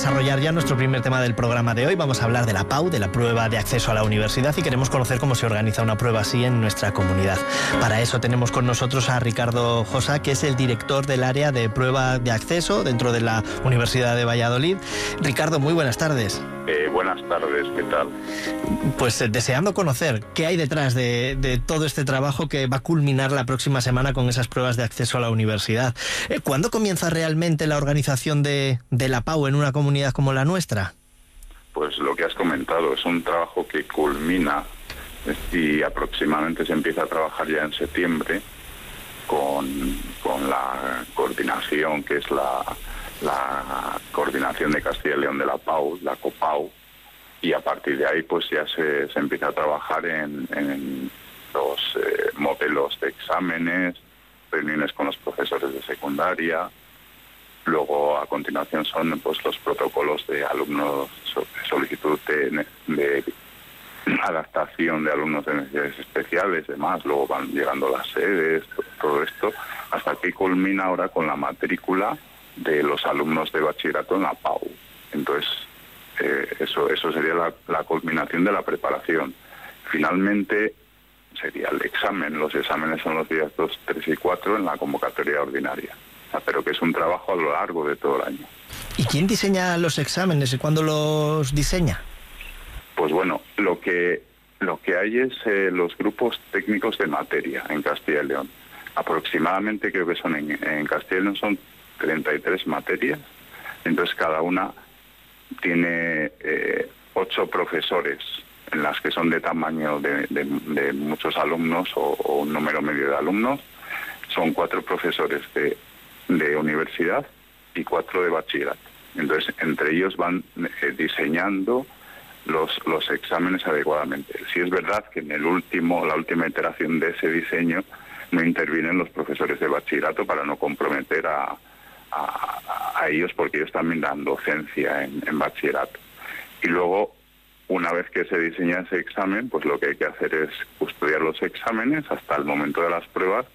desarrollar ya nuestro primer tema del programa de hoy. Vamos a hablar de la PAU, de la prueba de acceso a la universidad, y queremos conocer cómo se organiza una prueba así en nuestra comunidad. Para eso tenemos con nosotros a Ricardo Josa, que es el director del área de prueba de acceso dentro de la Universidad de Valladolid. Ricardo, muy buenas tardes. Buenas tardes, ¿qué tal? Pues deseando conocer qué hay detrás de todo este trabajo que va a culminar la próxima semana con esas pruebas de acceso a la universidad. ¿Cuándo comienza realmente la organización de la PAU en una comunidad como la nuestra? Pues lo que has comentado, es un trabajo que culmina y aproximadamente se empieza a trabajar ya en septiembre con la coordinación, que es la coordinación de Castilla y León de la PAU, la COPAU, y a partir de ahí pues ya se empieza a trabajar en los modelos de exámenes, reuniones con los profesores de secundaria. Luego a continuación son pues los protocolos de alumnos, solicitud de adaptación de alumnos de necesidades especiales, demás. Luego van llegando las sedes, todo esto, hasta que culmina ahora con la matrícula de los alumnos de bachillerato en la PAU. Entonces, eso sería la culminación de la preparación. Finalmente sería el examen. Los exámenes son los días 2, 3 y 4 en la convocatoria ordinaria. O sea, pero que es un trabajo a lo largo de todo el año. ¿Y quién diseña los exámenes y cuándo los diseña? Pues bueno, lo que hay es los grupos técnicos de materia en Castilla y León. Aproximadamente creo que son en Castilla y León son 33 materias. Entonces cada una tiene 8 profesores, en las que son de tamaño de muchos alumnos o un número medio de alumnos. Son 4 profesores de universidad y 4 de bachillerato. Entonces entre ellos van diseñando los exámenes adecuadamente. Sí es verdad que en la última iteración de ese diseño no intervienen los profesores de bachillerato para no comprometer a ellos, porque ellos también dan docencia en bachillerato. Y luego, una vez que se diseña ese examen, pues lo que hay que hacer es custodiar los exámenes hasta el momento de las pruebas,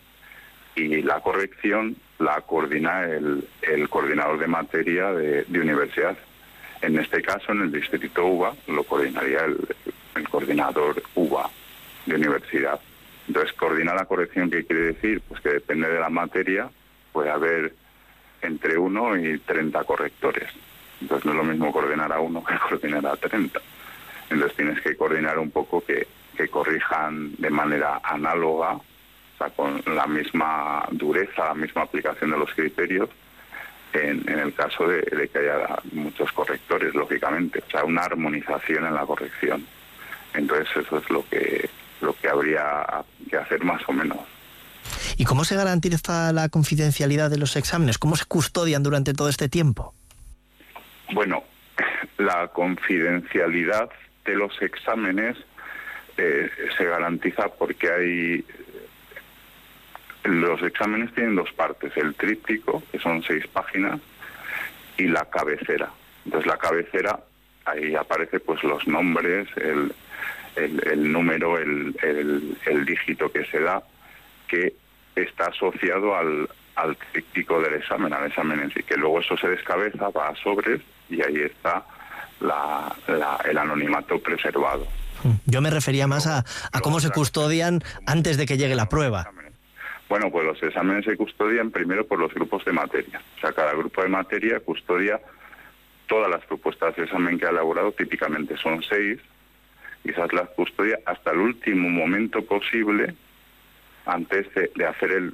y la corrección la coordina el coordinador de materia de universidad. En este caso, en el distrito UVA, lo coordinaría el coordinador UVA de universidad. Entonces, coordinar la corrección, ¿qué quiere decir? Pues que depende de la materia, puede haber entre 1 y 30 correctores. Entonces, no es lo mismo coordinar a 1 que coordinar a 30. Entonces, tienes que coordinar un poco que corrijan de manera análoga, o sea, con la misma dureza, la misma aplicación de los criterios, en el caso de que haya muchos correctores, lógicamente. O sea, una armonización en la corrección. Entonces, eso es lo que habría que hacer más o menos. ¿Y cómo se garantiza la confidencialidad de los exámenes? ¿Cómo se custodian durante todo este tiempo? Bueno, la confidencialidad de los exámenes se garantiza porque los exámenes tienen 2 partes: el tríptico, que son 6 páginas, y la cabecera. Entonces la cabecera, ahí aparece pues los nombres, el número, el dígito que se da, que está asociado al tríptico del examen, al examen en sí, que luego eso se descabeza, va a sobres, y ahí está el anonimato preservado. Yo me refería más a cómo se custodian antes de que llegue la prueba. Bueno, pues los exámenes se custodian primero por los grupos de materia. O sea, cada grupo de materia custodia todas las propuestas de examen que ha elaborado, típicamente son 6, y esas las custodia hasta el último momento posible antes de hacer